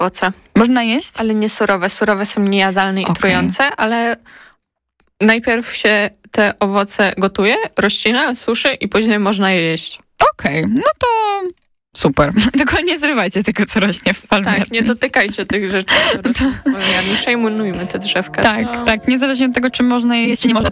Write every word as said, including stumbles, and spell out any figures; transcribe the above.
owoce. Można jeść? Ale nie surowe. Surowe są niejadalne i Okay. trujące, ale najpierw się te owoce gotuje, rozcina, suszy i później można je jeść. Okej, okay. No to super. Tylko nie zrywajcie tego, co rośnie w palmierni. Tak, nie dotykajcie tych rzeczy, które rosną w palmierni. Szejmujmy te drzewka. Tak, co... tak. Niezależnie od tego, czy można je jeść, czy nie można.